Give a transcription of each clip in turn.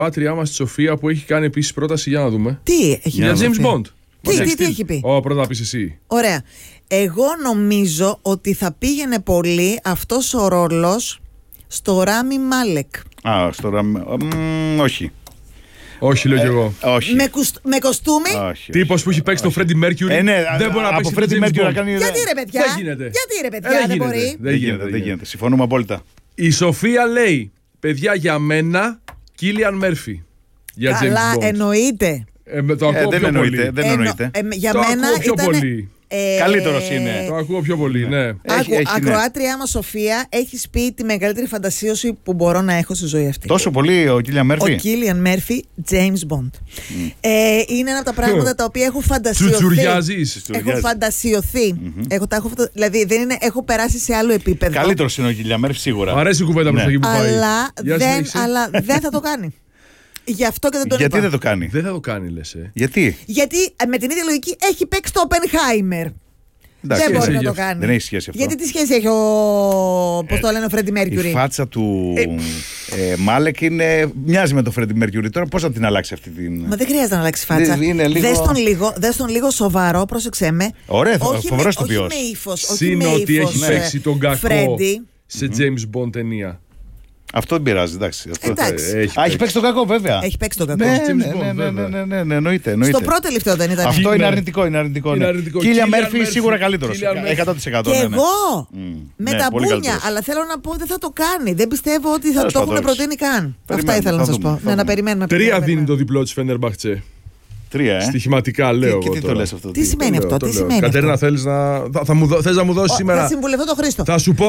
πάτριά μας τη Σοφία που έχει κάνει επίσης πρόταση, για να δούμε. Τι έχει Για πει? James Bond. Τι έχει πει? Πρώτα να πεις εσύ. Ωραία. Εγώ νομίζω ότι θα πήγαινε πολύ αυτός ο ρόλος στο Ράμι Μάλεκ. Στο Ράμι. Όχι. Όχι, λέω κι εγώ. Όχι. Με κοστούμι. Τύπος που έχει παίξει το Freddie Mercury. Δεν μπορεί να παίξει το Freddie Mercury να κάνει. Γιατί ρε παιδιά? Δεν γίνεται. Γιατί ρε παιδιά, δεν μπορεί? Δεν γίνεται. Συμφωνούμε απόλυτα. Η Σοφία λέει, παιδιά, για μένα, Κίλιαν Μέρφυ. Για Καλά, James Bond. εννοείται. Το ακούω πιο πολύ. Δεν εννοείται. Για Το μένα ακούω πιο ήταν. πολύ. Καλύτερος είναι. Το ακούω πιο πολύ, ναι. Ακροάτριά μας Σοφία, έχεις πει τη μεγαλύτερη φαντασίωση που μπορώ να έχω στη ζωή αυτή. Τόσο πολύ ο Κίλιαν Μέρφυ. Ο Κίλιαν Μέρφυ, James Bond. Είναι ένα από τα πράγματα τα οποία έχω φαντασιωθεί. Τσουτσουριάζεις. Έχω φαντασιωθεί. Δηλαδή έχω περάσει σε άλλο επίπεδο. Καλύτερος είναι ο Κίλιαν Μέρφυ σίγουρα. Μ' αρέσει η κουβέντα προς τα εκεί που πάει. Αλλά δεν θα το κάνει. Γι' αυτό και δεν τον Γιατί είπα. δεν το κάνει? Δεν θα το κάνει, λες. Γιατί με την ίδια λογική έχει παίξει το Oppenheimer. Δεν μπορεί να το κάνει. Δεν έχει σχέση αυτό. Γιατί τι σχέση έχει πώς το λένε, ο Freddie Mercury? Η φάτσα του Μάλεκ μοιάζει με τον Freddie Mercury. Τώρα πώς θα την αλλάξει αυτή την. Μα δεν χρειάζεται να αλλάξει φάτσα. Δες τον λίγο σοβαρό, πρόσεξέ με. Ωραία, φοβερός τοπιός. Όχι με ύφος. Συν ότι έχει παίξει τον κακό Φρέντι σε James Bond ταινία. Αυτό δεν πειράζει, εντάξει. Έχει παίξει τον κακό, βέβαια. Έχει παίξει τον κακό. Ναι, εννοείται. Στο πρώτο τελευταίο δεν ήταν? Αυτό είναι αρνητικό. Κίλιαν Μέρφυ σίγουρα καλύτερος. 100%. Και εγώ με τα μπούνια, αλλά θέλω να πω δεν θα το κάνει. Δεν πιστεύω ότι θα το έχουν προτείνει καν. Αυτά ήθελα να σας πω. Να περιμένουμε. 3 δίνει το διπλό της Φενερμπαχτσέ. 3, Στοιχηματικά λέω. Και τι το λες αυτό? Τι σημαίνει αυτό? Κατερίνα, θες να μου δώσεις σήμερα? Θα συμβουλευτώ τον Χρήστο. Θα σου πω.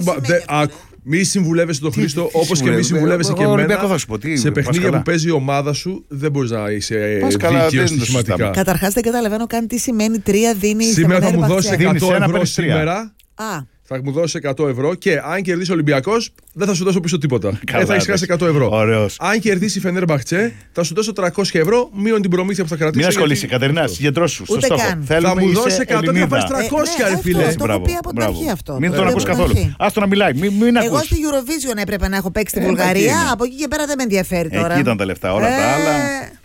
Μη συμβουλεύεσαι τον Χρήστο όπως και μη συμβουλεύεσαι και εμένα. Σε παιχνίδια που παίζει η ομάδα σου δεν μπορείς να είσαι δίκαιος στοιχηματικά. Καταρχάς δεν καταλαβαίνω καν τι σημαίνει 3 δίνει. Σήμερα θα μου δώσει 100 ευρώ σήμερα. Α. Θα μου δώσει 100 ευρώ και αν κερδίσει ο Ολυμπιακός, δεν θα σου δώσω πίσω τίποτα. Δεν θα έχει χάσει 100 ευρώ. Ωραίος. Αν κερδίσει η Φενέρμπαχτσε, θα σου δώσω 300 ευρώ μείον την προμήθεια που θα κρατήσω. Μην ασχολείσαι, Κατερινά, συγκεντρώσου. Ούτε καν. Θα μου δώσει 100 και θα πάρει 300, ρε φίλε. Το έχω πει από την αρχή αυτό. Μην τον ακούς καθόλου. Άστο να μιλάει. Εγώ στη Eurovision έπρεπε να έχω παίξει στη Βουλγαρία. Από εκεί και πέρα δεν με ενδιαφέρει τώρα. Εκεί ήταν τα λεφτά, όλα τα άλλα.